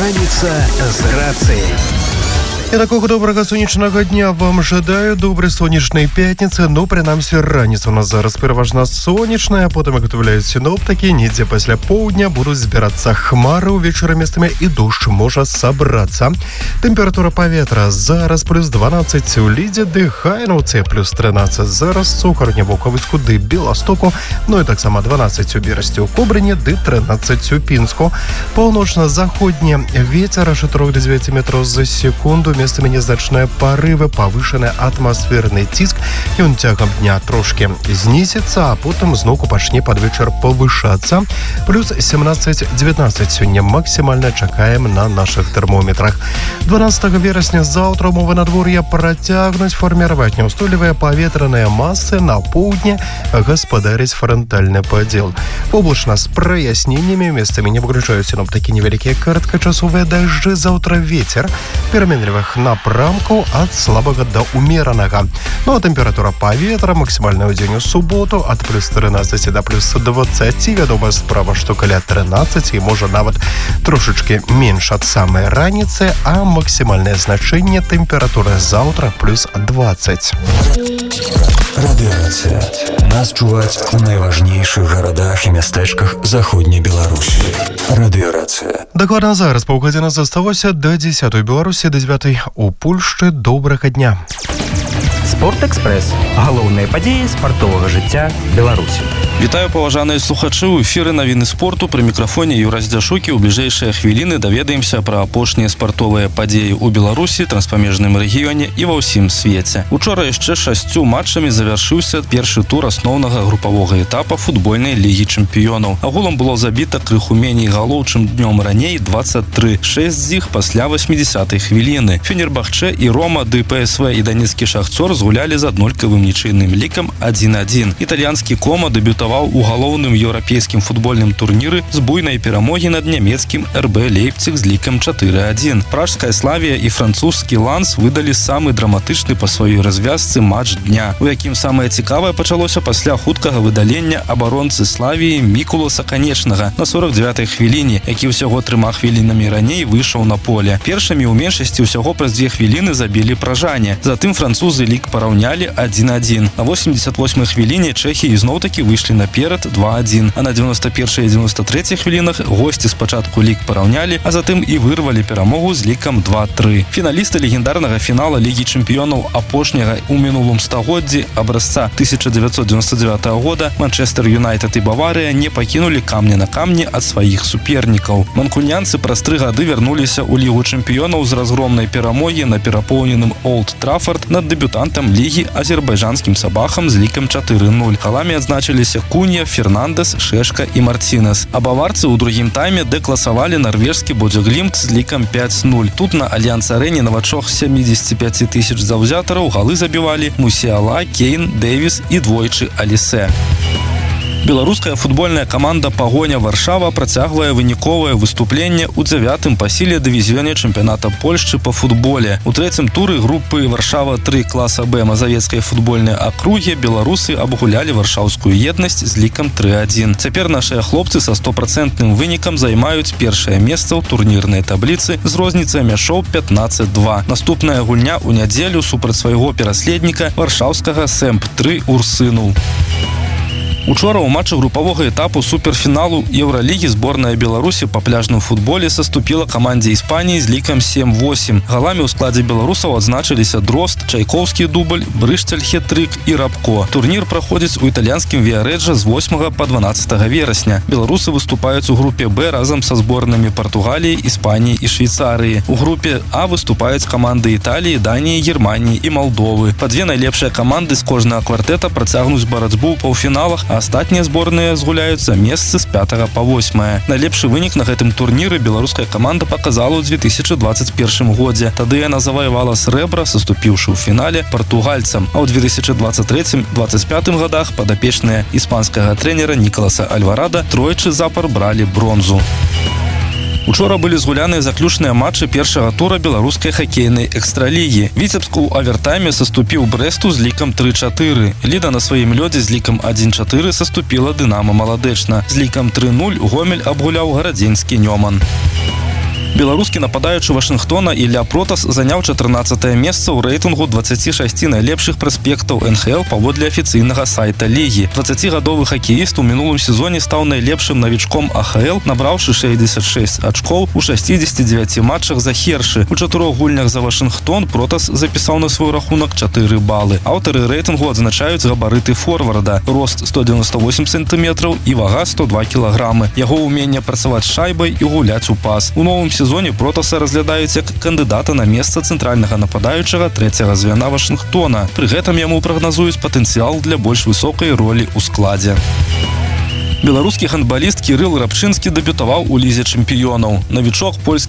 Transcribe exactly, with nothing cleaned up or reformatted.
Раніца з рацыяй. І такого доброго сонячного дня вам жадаю. Доброй сонячной пятницы. Ну, принамсі, раніца у нас зараз пераважна сонечная, потым готовляюць синоптики. Недзе пасля поўдня будуць збірацца хмары, увечары местамі і дождж можа сабрацца. Тэмпература паветра зараз плюс дванаццаць у Лідзе, ды Хайнаўцы плюс трынаццаць зараз, у Карневоковицку ды Беластоку, ну і таксама дванаццаць у Берасці ў Кобрыне ды трынаццаць у Пінску. Паўночна-заходні ветер аж трох да дзевяці метраў за секунду, местами незначные порывы, повышенный атмосферный тиск, и он тягом дня трошки знизится, а потом зноку пачне под вечер повышаться. Плюс семнадцать девятнадцать сегодня максимально чакаем на наших термометрах. дванадцатого вересня завтра умовы надвор'я протягнуть, формировать неустойлівыя паветраныя массы, на поўдні гаспадарыць фронтальный подел. Облачно с прояснениями, местами не выключают синоптики невеликие короткочасовые дожди, завтра ветер переменливых напрамкаў ад слабага да умеранага. Ну а тэмпература паветра максімальная ў дзень у суботу ад плюс трынаццаць да плюс дваццаць. Вядома справа, што каля трынаццаць і можа нават трошечки менш ад самай раніцы, а максімальнае значэнне тэмпературы заўтра плюс дваццаць. Радыёрацыя. Нас чуваць у найважнейшых гарадах і мястэчках заходняй Беларусі. Радыёрацыя. Дакладна зараз паўгадзіны засталося да дзесятай Беларусі, да дзевятай у Польшчы. Добрага дня. Спортэкспрэс. Галоўныя падзеі спартовага жыцця Беларусі. Вітаю, паважаныя слухачы, у эфіры навіны спорту, пры мікрафоне Юрась Дзяшукі. У бліжэйшыя хвіліны даведаемся пра апошнія спартовыя падзеі ў Беларусі, транспамежным рэгіёне і ва ўсім свеце. Учора яшчэ шасцю матчамі завяршыўся першы тур асноўнага групавога этапа футбольнай лігі чэмпіёнаў. Агулам было забіта крыху меней галоў, чым днём раней, дваццаць тры. шэсць з іх пасля васьмідзясятай хвіліны. Фенербахчэ і Рома, ды ПСВ і данецкі Шахцёр згулялі з аднолькавым нічыйным лікам адзін адзін. Італьянскі Кома дэбютаваў у галоўным еўрапейскім футбольным турніры з буйнай перамогі над нямецкім эр бэ Лейпциг з лікам чатыры адзін. Пражская Славія і французскі Ланс выдалі самы драматычны па сваёй развязцы матч дня, у якім самае цікавае пачалося пасля хуткага выдалення абаронцы Славіі Мікуласа Канечнага на сорок дзевятай хвіліне, які ўсяго трыма хвілінамі раней выйшаў на поле. Першымі ў меншасці ўсяго праз дзве хвіліны забілі пражане. Затым французы лік параўнялі адзін адзін. На восемьдесят восьмай хвіліне чэхі ізноў-такі выйшлі наперад два адзін, а на девяносто первой и девяносто третьей хвілінах госці спачатку лік параўнялі, а затым і вырвалі перамогу з лікам два тры. Фіналісты легендарнага фінала Лігі чэмпіёнаў апошняга ў мінулым стагоддзі абразца тысяча девятьсот девяносто девятого года Манчестер Юнайтед і Баварыя не пакінулі камня на камні ад сваіх супернікаў. Манкунянцы праз тры гады вярнуліся ў Лігу чэмпіёнаў з разгромнай перамогі на перапоўненым Олд Траффорд над дэбютантам лігі азербайджанскім Сабахам з лікам чатыры нуль. Галамі адзначыліся Кунья, Фернандес, Шешка і Марцінес. А баварцы ў другім тайме дэкласавалі нарвежскі Бодзеглімт з лікам пять нуль. Тут на Альянс-арэне на вачах сямдзесят пять тысяч заўзятараў галы забівалі Мусіала, Кейн, Дэвіс і двойчы Алісе. Беларуская футбольная каманда «Пагоня Варшава» працягвае выніковае выступленне ў дзявятым па сіле дывізіёне чэмпіяната Польшчы па футболе. У трэцім туры групы «Варшава тры» класа Б Мазавецкай футбольнай акругі беларусы абгулялі варшаўскую еднасць з лікам тры адзін. Цяпер нашыя хлопцы са стопроцентным вынікам займаюць першае месца ў турнірнай табліцы з розніцай мяшоў пятнаццаць два. Наступная гульня ў нядзелю супраць свайго пераследніка варшаўскага Сэмп тры Урсыну. Учора ў матчы групавога этапу суперфіналу Еўралігі зборная Беларусі па пляжным футболе саступіла камандзе Іспаніі з лікам сем восемь. Галамі ў складзе беларусаў адзначыліся Дрозд, Чайковскі дубль, Брышталь хет-трык і Рабко. Турнір праходзіць у італьянскім Віарэджа з восьмага па дванаццатае верасня. Беларусы выступаюць у групе Б разам са зборнымі Партугаліі, Іспаніі і Швейцарыі. У групе А выступаюць каманды Італіі, Даніі, Германіі і Малдовы. Па две найлепшыя каманды з кожнага квартэта працягнуць барацьбу ў паўфіналах, а астатнія зборныя згуляюцца месцы з пятага па восьмае. Найлепшы вынік на гэтым турніры беларуская каманда паказала ў две тысячы двадцать першым годзе. Тады яна заваявала срэбра, саступіўшы ў фінале партугальцам, а ў две тысячы двадцать третьем — двадцать пятым годах падапечныя іспанскага трэнера Нікаласа Альварада тройчы запар бралі бронзу. Учора былі згуляныя заключныя матчы першага тура беларускай хакейнай экстралігі. Віцебску ў авертайме саступіў Брэсту з лікам тры чатыры. Ліда на сваім лёдзе з лікам адзін чатыры саступіла Дынамо Маладэчна. З лікам тры нуль Гомель абгуляў гарадзенскі Нёман. Беларускі нападаючы Вашынгтона Ілля Протас заняў чатырнаццатае месца ў рэйтынгу дваццаці шасці найлепшых праспектаў эн ха эл паводле афіцыйнага сайта лігі. дваццацігадовы хакеіст у мінулым сезоне стаў найлепшым навічком а ха эл, набраўшы шэсцьдзесят шэсць ачкоў у шасцідзесяці дзевяці матчах за Хершы. У чатырох гульнях за Вашынгтон Протас запісаў на свой рахунак чатыры балы. Аўтары рэйтынгу адзначаюць габарыты форварда: рост сто дзевяносто восемь сантыметраў і вага сто два кілаграмы. Яго ўменне працаваць з шайбай і гуляць у пас. У новым сезоне сезоне Протаса разглядаюць як кандыдата на месца цэнтральнага нападаючага трэцяга звяна Вашынгтона. Пры гэтым яму прагназуюць патэнцыял для больш высокай ролі ў складзе. Беларускі гандбаліст Кірыл Рабчынскі дэбютаваў у лізе чэмпіёнаў. Навічок польскі